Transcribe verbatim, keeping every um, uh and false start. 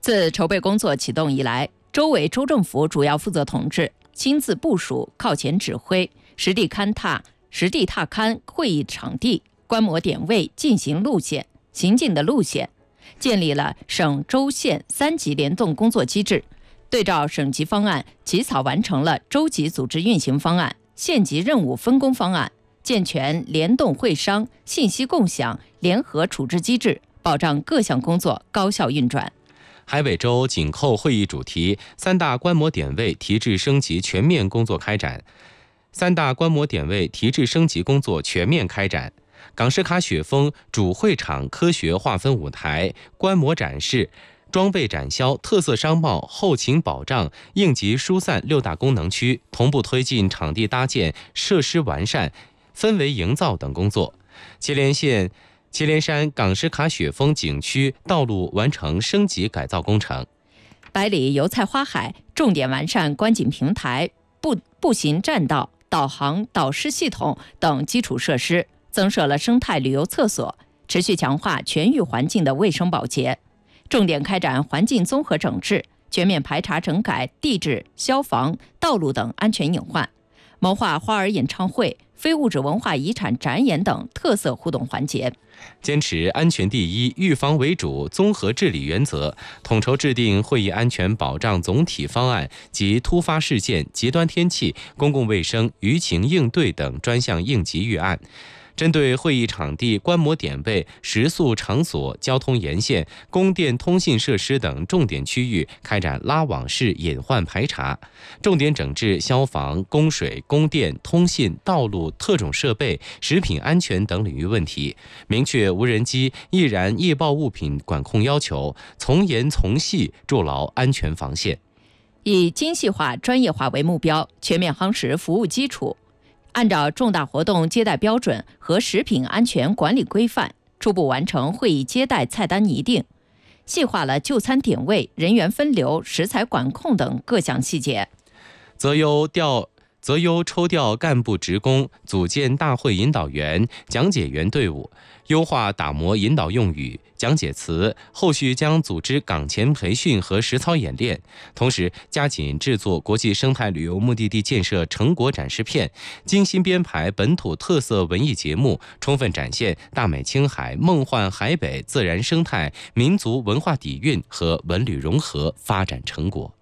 自筹备工作启动以来，州委州政府主要负责同志亲自部署、靠前指挥，实地勘踏、实地踏勘会议场地、观摩点位、进行路线、行进的路线，建立了省、州、县三级联动工作机制，对照省级方案，起草完成了州级组织运行方案、县级任务分工方案，健全联动会商、信息共享、联合处置机制，保障各项工作高效运转。 海北州紧扣会议主题，三大观摩点位提质升级全面工作开展。三大观摩点位提质升级工作全面开展。港诗卡雪峰主会场科学划分舞台、观摩展示、装备展销、特色商贸、后勤保障、应急疏散六大功能区，同步推进场地搭建、设施完善、氛围营造等工作。祁连县祁连山港诗卡雪峰景区道路完成升级改造工程。 百里油菜花海重点完善观景平台、步步行栈道、导航导师系统等基础设施，增设了生态旅游厕所，持续强化全域环境的卫生保洁，重点开展环境综合整治，全面排查整改地质、消防、道路等安全隐患，谋划花儿演唱会、非物质文化遗产展演等特色互动环节。 坚持安全第一、预防为主综合治理原则，统筹制定会议安全保障总体方案及突发事件、极端天气、公共卫生、舆情应对等专项应急预案。针对会议场地、观摩点位、食宿场所、交通沿线、供电通信设施等重点区域开展拉网式隐患排查，重点整治消防、供水、供电、通信、道路、特种设备、食品安全等领域问题，明确无人机、易燃易爆物品管控要求，从严从细筑牢安全防线。 以精细化、专业化为目标，全面夯实服务基础，按照重大活动接待标准和食品安全管理规范，初步完成会议接待菜单拟定，细化了就餐点位、人员分流、食材管控等各项细节。 择优调择优抽调干部职工，组建大会引导员、讲解员队伍，优化打磨引导用语、讲解词，后续将组织岗前培训和实操演练，同时加紧制作国际生态旅游目的地建设成果展示片，精心编排本土特色文艺节目，充分展现大美青海、梦幻海北自然生态、民族文化底蕴和文旅融合发展成果。